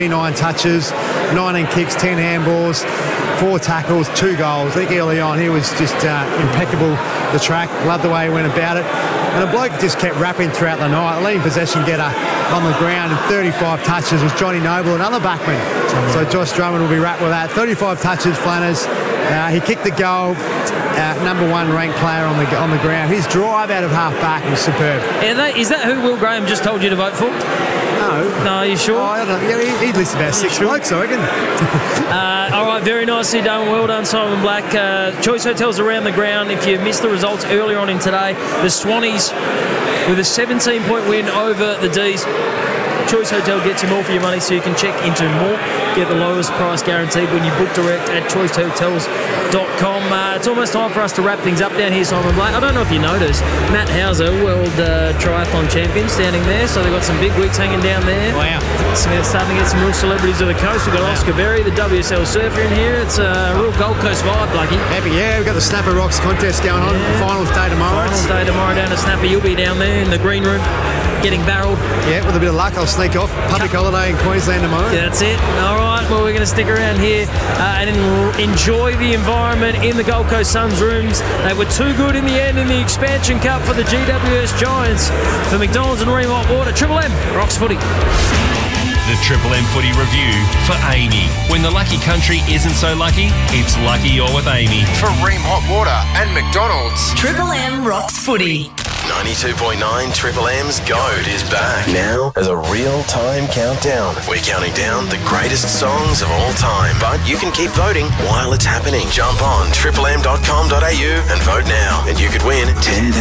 9 touches, 19 kicks, 10 handballs, 4 tackles, 2 goals. I think early on he was just impeccable, the track. Loved the way he went about it. And the bloke just kept rapping throughout the night. The leading possession getter on the ground in 35 touches was Johnny Noble, another backman. So Josh Drummond will be wrapped with that. 35 touches, Flanners. He kicked the goal. Number 1 ranked player on the ground. His drive out of half back was superb. Is that who Will Graham just told you to vote for? No, are you sure? Oh, I don't know. Yeah, he'd list about 6 blokes, I reckon. All right, very nicely done. Well done, Simon Black. Choice Hotels around the ground. If you missed the results earlier on in today, the Swannies with a 17-point win over the D's. Choice Hotel gets you more for your money, so you can check into more. Get the lowest price guaranteed when you book direct at choicehotels.com. It's almost time for us to wrap things up down here, Simon Blake. I don't know if you noticed, Matt Hauser, world triathlon champion, standing there. So they've got some big wigs hanging down there. Wow. So they're starting to get some real celebrities of the coast. We've got Oscar Berry, the WSL surfer in here. It's a real Gold Coast vibe, Blakey. Happy, yeah. We've got the Snapper Rocks contest going on. Yeah. Finals day tomorrow. Finals day tomorrow down at Snapper. You'll be down there in the green room getting barreled. Yeah, with a bit of luck, I'll sneak off. Public holiday in Queensland tomorrow. Yeah, that's it. All right, well, we're going to stick around here and enjoy the environment in the Gold Coast Suns rooms. They were too good in the end in the Expansion Cup for the GWS Giants. For McDonald's and Ream Hot Water, Triple M rocks footy. The Triple M Footy Review for Amy. When the lucky country isn't so lucky, it's lucky you're with Amy. For Ream Hot Water and McDonald's. Triple M rocks footy. 92.9 Triple M's GOAT is back. Now as a real-time countdown. We're counting down the greatest songs of all time. But you can keep voting while it's happening. Jump on triplem.com.au and vote now. And you could win $10,000.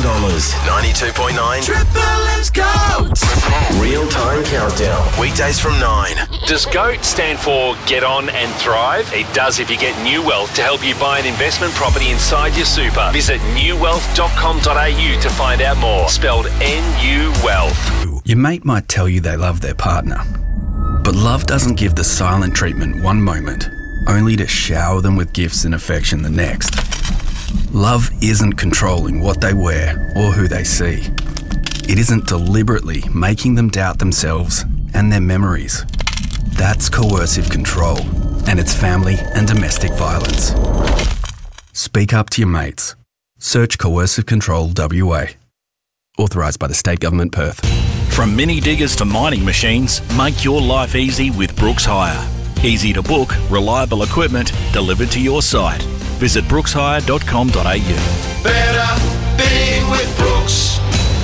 92.9 Triple M's GOAT. Real-time countdown. Weekdays from 9. Does GOAT stand for Get On and Thrive? It does if you get New Wealth to help you buy an investment property inside your super. Visit newwealth.com.au to find out more. Spelled N-U Wealth. Your mate might tell you they love their partner, but love doesn't give the silent treatment one moment, only to shower them with gifts and affection the next. Love isn't controlling what they wear or who they see. It isn't deliberately making them doubt themselves and their memories. That's coercive control, and it's family and domestic violence. Speak up to your mates. Search Coercive Control WA. Authorised by the State Government, Perth. From mini diggers to mining machines, make your life easy with Brooks Hire. Easy to book, reliable equipment delivered to your site. Visit brookshire.com.au. Better being with Brooks.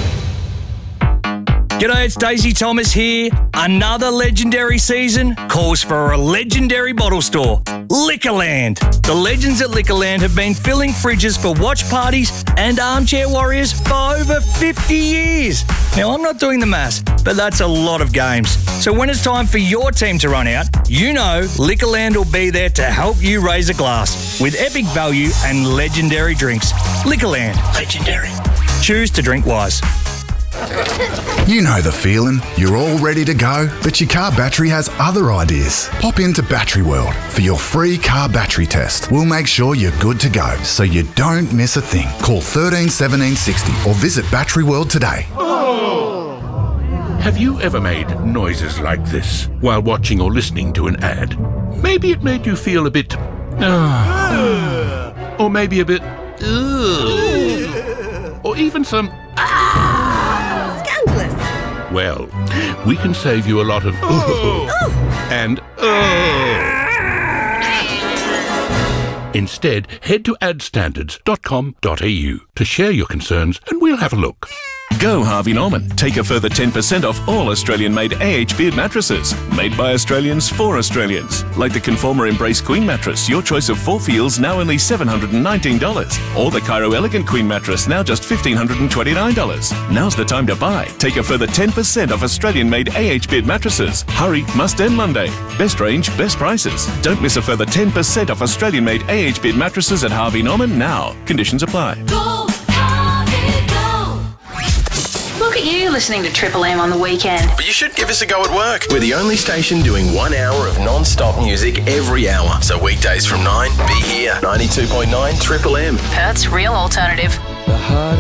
G'day, it's Daisy Thomas here. Another legendary season calls for a legendary bottle store, Liquorland. The legends at Liquorland have been filling fridges for watch parties and armchair warriors for over 50 years. Now, I'm not doing the maths, but that's a lot of games. So when it's time for your team to run out, you know Liquorland will be there to help you raise a glass with epic value and legendary drinks. Liquorland. Legendary. Choose to drink wise. You know the feeling. You're all ready to go, but your car battery has other ideas. Pop into Battery World for your free car battery test. We'll make sure you're good to go, so you don't miss a thing. Call 13 17 60 or visit Battery World today. Have you ever made noises like this while watching or listening to an ad? Maybe it made you feel a bit... or maybe a bit... or even some... Scandalous. Well, we can save you a lot of and Instead, head to adstandards.com.au to share your concerns and we'll have a look. Go Harvey Norman. Take a further 10% off all Australian-made AH Beard mattresses. Made by Australians for Australians. Like the Conformer Embrace Queen mattress, your choice of 4 feels, now only $719. Or the Cairo Elegant Queen mattress, now just $1,529. Now's the time to buy. Take a further 10% off Australian-made AH Beard mattresses. Hurry, must end Monday. Best range, best prices. Don't miss a further 10% off Australian-made AH Beard mattresses at Harvey Norman now. Conditions apply. Look at you listening to Triple M on the weekend. But you should give us a go at work. We're the only station doing 1 hour of non-stop music every hour. So weekdays from 9, be here. 92.9 Triple M. Perth's real alternative. The heart